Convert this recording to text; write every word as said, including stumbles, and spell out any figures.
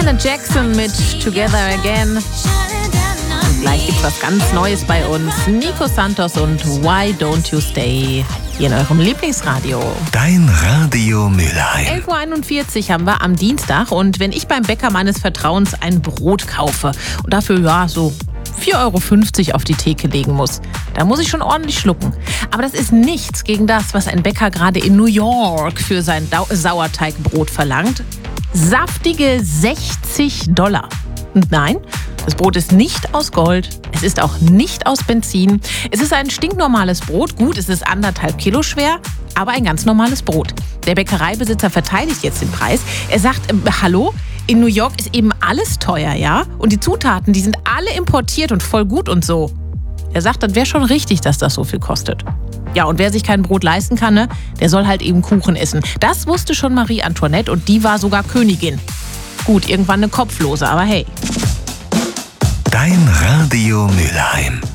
Janet Jackson mit Together Again. Und gleich gibt's was ganz Neues bei uns. Nico Santos und Why Don't You Stay hier in eurem Lieblingsradio. Dein Radio Mülheim. elf Uhr einundvierzig haben wir am Dienstag und wenn ich beim Bäcker meines Vertrauens ein Brot kaufe und dafür ja so vier Euro fünfzig auf die Theke legen muss, da muss ich schon ordentlich schlucken. Aber das ist nichts gegen das, was ein Bäcker gerade in New York für sein Sauerteigbrot verlangt. Saftige sechzig Dollar. Und nein, das Brot ist nicht aus Gold, es ist auch nicht aus Benzin. Es ist ein stinknormales Brot. Gut, es ist anderthalb Kilo schwer, aber ein ganz normales Brot. Der Bäckereibesitzer verteidigt jetzt den Preis. Er sagt, äh, hallo, in New York ist eben alles teuer, ja? Und die Zutaten, die sind alle importiert und voll gut und so. Er sagt, das wäre schon richtig, dass das so viel kostet. Ja, und wer sich kein Brot leisten kann, ne, der soll halt eben Kuchen essen. Das wusste schon Marie Antoinette und die war sogar Königin. Gut, irgendwann eine Kopflose, aber hey. Dein Radio Mülheim.